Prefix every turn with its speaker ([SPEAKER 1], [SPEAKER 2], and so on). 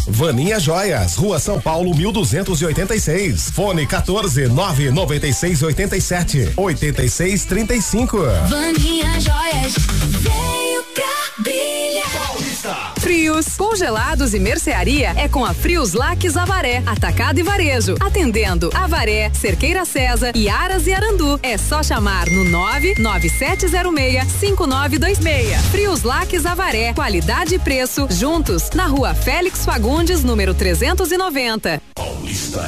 [SPEAKER 1] Vaninha Joias, Rua São Paulo 1286. Fone 14 996 87 86 35.
[SPEAKER 2] Vaninha Joias veio pra brilhar.
[SPEAKER 3] Frios, congelados e mercearia é com a Frioslac Avaré, atacado e varejo, atendendo Avaré, Cerqueira César, Iaras e Arandu. É só chamar no 99706-5926. Frioslac Avaré, qualidade e preço juntos na Rua Félix Fagundes, número 390.